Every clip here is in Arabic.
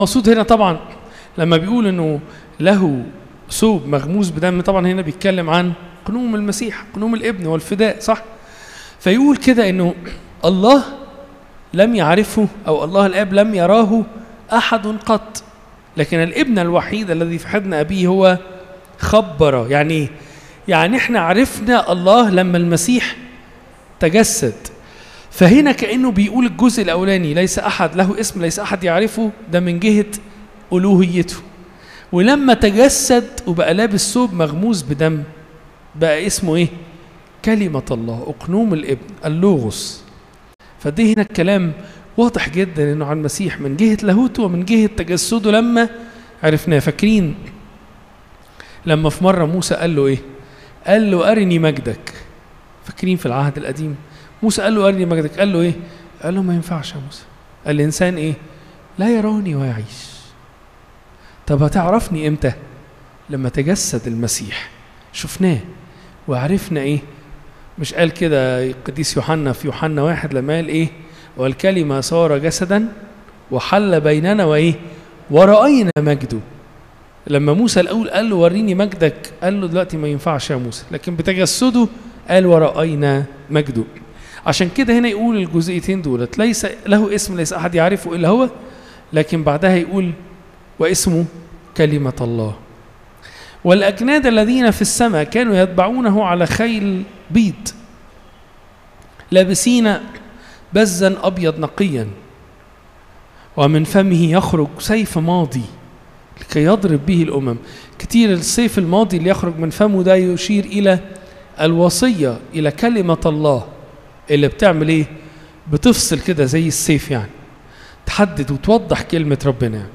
المقصود هنا طبعا لما بيقول انه له ثوب مغموس بدم، طبعا هنا بيتكلم عن قنوم المسيح، قنوم الابن والفداء، صح؟ فيقول كده انه الله لم يعرفه، او الله الاب لم يراه احد قط، لكن الابن الوحيد الذي في حضن ابيه هو خبر. يعني يعني احنا عرفنا الله لما المسيح تجسد. فهنا كأنه بيقول الجزء الاولاني ليس احد له اسم، ليس احد يعرفه، ده من جهة الوهيته. ولما تجسد وبقى لابس ثوب مغموس بدم بقى اسمه ايه؟ كلمة الله، اقنوم الابن، اللوغوس. فدي هنا الكلام واضح جدا انه عن المسيح من جهة لاهوته ومن جهة تجسده لما عرفناه. فاكرين لما في مرة موسى قال له ايه؟ قال له أرني مجدك. فاكرين في العهد القديم موسى قال له أرني مجدك، قال له ايه؟ قال له ما ينفعش يا موسى، الإنسان ايه؟ لا يراني ويعيش. طب هتعرفني امتى؟ لما تجسد المسيح، شفناه وعرفنا ايه؟ مش قال كده القديس يوحنا في يوحنا 1 لما قال ايه؟ والكلمة صار جسدا وحل بيننا وايه؟ ورأينا مجده. لما موسى الأول قال له وريني مجدك، قال له دلوقتي ما ينفعش يا موسى، لكن بتجسده قال ورأينا مجده. عشان كده هنا يقول الجزئيتين دولت ليس له اسم، ليس أحد يعرفه إلا هو، لكن بعدها يقول واسمه كلمة الله. والأجناد الذين في السماء كانوا يتبعونه على خيل بيض لابسين بزا أبيض نقيا، ومن فمه يخرج سيف ماضي لكي يضرب به الأمم. كتير السيف الماضي اللي يخرج من فمه ده يشير إلى الوصية، إلى كلمة الله اللي بتعمل إيه؟ بتفصل كده زي السيف، يعني تحدد وتوضح كلمة ربنا يعني.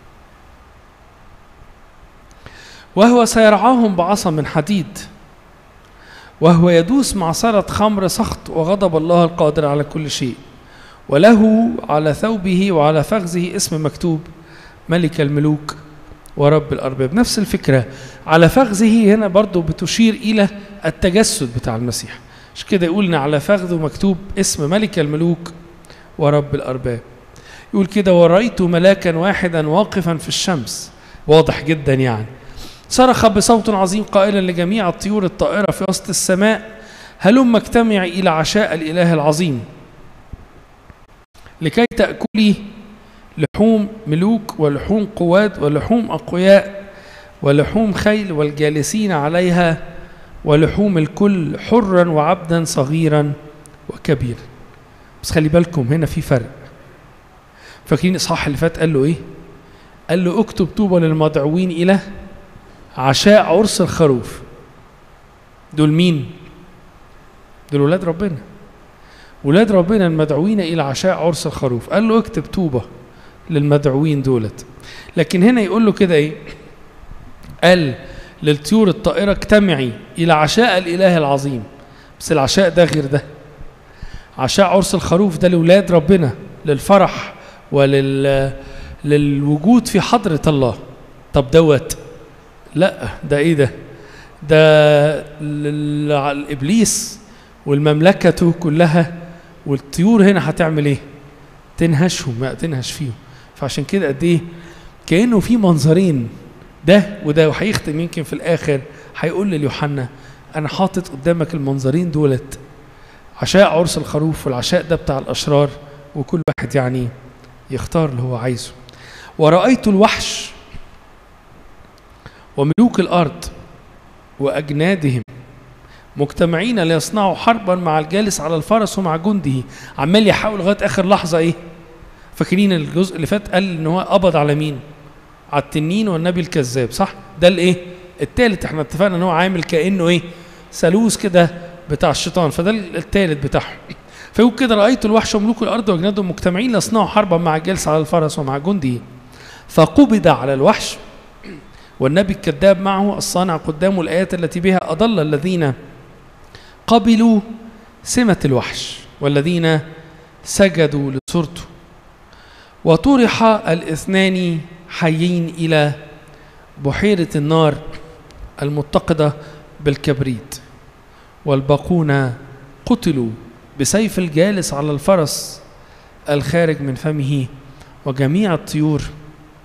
وهو سيرعاهم بعصا من حديد، وهو يدوس معصرة خمر سخط، وغضب الله القادر على كل شيء. وله على ثوبه وعلى فخذه اسم مكتوب ملك الملوك ورب الأرباب. نفس الفكرة، على فخذه هنا برضو بتشير إلى التجسد بتاع المسيح، مش كده يقولنا على فخذه مكتوب اسم ملك الملوك ورب الأرباب. يقول كده ورأيت ملاكا واحدا واقفا في الشمس، واضح جدا يعني، صرخ بصوت عظيم قائلا لجميع الطيور الطائرة في وسط السماء هلم اجتمعي إلى عشاء الإله العظيم لكي تأكلي لحوم ملوك ولحوم قواد ولحوم أقوياء ولحوم خيل والجالسين عليها ولحوم الكل حرا وعبدا صغيرا وكبيرا. بس خلي بالكم هنا في فرق. فاكرين إصحاح اللي فات قال له إيه؟ قال له اكتب طوبى للمدعوين إلى عشاء عرس الخروف. دول مين؟ دول ولاد ربنا، ولاد ربنا المدعوين إلى عشاء عرس الخروف. قال له اكتب طوبى للمدعوين دولت. لكن هنا يقول له كده ايه؟ قال للطيور الطائرة اجتمعي إلى عشاء الإله العظيم. بس العشاء ده غير ده. عشاء عرس الخروف ده لولاد ربنا، للفرح للوجود في حضرة الله. طب دوت لا، ده ايه ده؟ ده الإبليس والمملكة كلها، والطيور هنا هتعمل ايه؟ تنهشهم، ما تنهش فيهم. فعشان كده قد ايه كأنه في منظرين، ده وده. وهيختم يمكن في الآخر هيقول ليوحنا أنا حاطط قدامك المنظرين دولت، عشاء عرس الخروف والعشاء ده بتاع الأشرار، وكل واحد يعني يختار اللي هو عايزه. ورأيت الوحش وملوك الأرض وأجنادهم مجتمعين ليصنعوا حربا مع الجالس على الفرس ومع جنده. عمال يحاول لغاية آخر لحظة ايه؟ فاكرين الجزء اللي فات قال ان هو قبض على مين؟ على التنين والنبي الكذاب، صح؟ ده الايه؟ الثالث. احنا اتفقنا ان هو عامل كأنه ايه؟ ثالوث كده بتاع الشيطان، فده الثالث بتاعهم. فيقول كده رأيت الوحش وملوك الأرض وأجنادهم مجتمعين ليصنعوا حربا مع الجالس على الفرس ومع جنده. فقبض على الوحش والنبي الكذاب معه الصانع قدامه الآيات التي بها أضل الذين قبلوا سمة الوحش والذين سجدوا لصورته. وطرح الاثنان حيين إلى بحيرة النار المتقدة بالكبريت، والباقون قتلوا بسيف الجالس على الفرس الخارج من فمه، وجميع الطيور